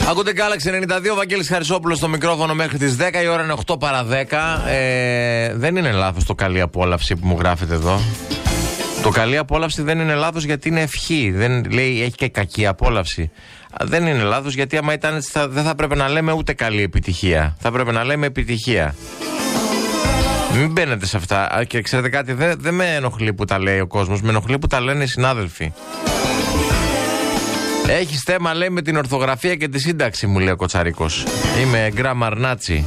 Ακούτε Galaxy 92, Βαγγέλης Χαρισόπουλος στο μικρόφωνο μέχρι τις 10, η ώρα είναι 8 παρά 10. Δεν είναι λάθος το καλή απόλαυση που μου γράφετε εδώ. Το καλή απόλαυση δεν είναι λάθος γιατί είναι ευχή. Δεν λέει έχει και κακή απόλαυση. Δεν είναι λάθος γιατί άμα ήταν έτσι δεν θα πρέπει να λέμε ούτε καλή επιτυχία. Θα πρέπει να λέμε επιτυχία. Μην μπαίνετε σε αυτά. Και ξέρετε κάτι, δεν με ενοχλεί που τα λέει ο κόσμος, με ενοχλεί που τα λένε οι συνάδελφοι. Έχει θέμα, λέει, με την ορθογραφία και τη σύνταξη, μου λέει ο Κοτσαρίκος. Είμαι γκράμαρ νάτσι.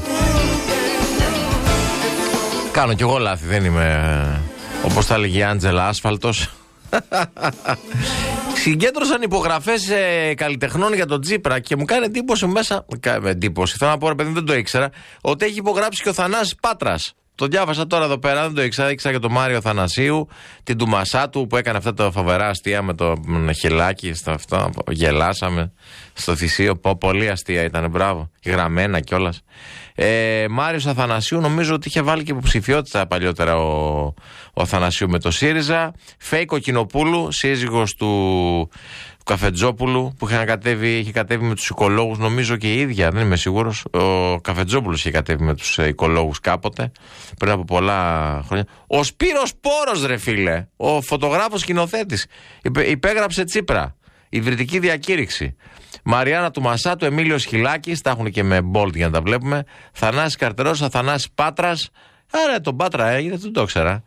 Κάνω κι εγώ λάθη, δεν είμαι όπως θα έλεγε η Άντζελα Άσφαλτος. Συγκέντρωσαν υπογραφές καλλιτεχνών για τον Τσίπρα και μου κάνει εντύπωση μέσα. Εντύπωση, θέλω να πω, ρε παιδί, δεν το ήξερα, ότι έχει υπογράψει και ο Θανάσης Πάτρας. Το διάβασα τώρα εδώ πέρα, δεν το ήξερα. Ήξερα για τον Μάριο Θανασίου, την του Μασάτου που έκανε αυτά τα φοβερά αστεία με το χελάκι. Αυτό, γελάσαμε στο Θησίο. Πολύ αστεία ήταν, μπράβο. Γραμμένα κιόλας. Μάριος Αθανασίου, νομίζω ότι είχε βάλει και υποψηφιότητα παλιότερα ο Θανασίου με το ΣΥΡΙΖΑ. Φέικο Κοκκινοπούλου, σύζυγος του Καφετζόπουλου, που είχε κατέβει με τους οικολόγους, νομίζω και η ίδια, δεν είμαι σίγουρος. Ο Καφετζόπουλος είχε κατέβει με τους οικολόγους κάποτε, πριν από πολλά χρόνια. Ο Σπύρος Πόρος, ρε φίλε, ο φωτογράφος σκηνοθέτης, υπέγραψε Τσίπρα. Ιδρυτική διακήρυξη. Μαριάννα του Μασάτου, Εμίλιος Χιλάκης, τα έχουν και με bold για να τα βλέπουμε. Θανάσης Καρτερός, Αθανάσης Πάτρας. Άρα τον Πάτρα έγινε, δεν το ήξερα.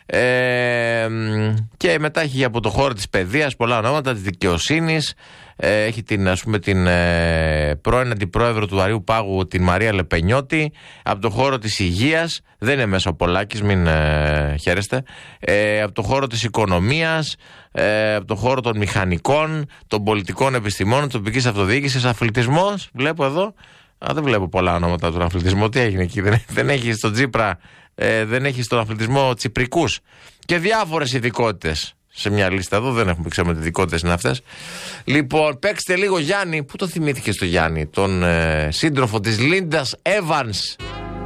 Και μετά έχει από το χώρο της παιδείας πολλά ονόματα, της δικαιοσύνης. Έχει την πρώην αντιπρόεδρο του Αριού Πάγου, την Μαρία Λεπενιώτη. Από το χώρο της υγείας, δεν είναι μέσα ο Πολάκης, μην χαίρεστε. Από το χώρο της οικονομίας, από το χώρο των μηχανικών, των πολιτικών επιστημών, της τοπικής αυτοδιοίκησης, αθλητισμός. Βλέπω εδώ. Δεν βλέπω πολλά ονόματα του αθλητισμού. Τι έγινε εκεί, δεν έχει στον Τσίπρα, δεν έχει στον αθλητισμό τσιπρικούς και διάφορες ειδικότητες σε μια λίστα εδώ. Δεν έχουμε, ξέρουμε τι ειδικότητες είναι αυτές. Λοιπόν, παίξτε λίγο Γιάννη. Πού το θυμήθηκε στο Γιάννη, τον σύντροφο της Λίντας Evans.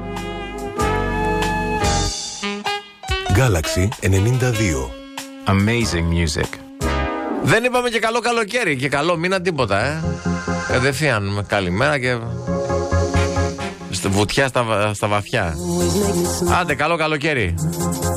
Galaxy 92. Amazing music. Δεν είπαμε και καλό καλοκαίρι και καλό μήνα τίποτα, Κατευθείαν καλημέρα και βουτιά στα βαθιά. Άντε, καλό καλοκαίρι.